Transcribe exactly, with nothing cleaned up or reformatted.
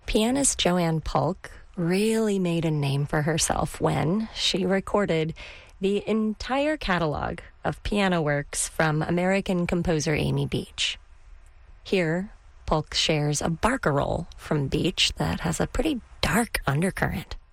Pianist Joanne Polk really made a name for herself when she recorded the entire catalog of piano works from American composer Amy Beach. Here, Polk shares a barcarolle from Beach that has a pretty dark undercurrent.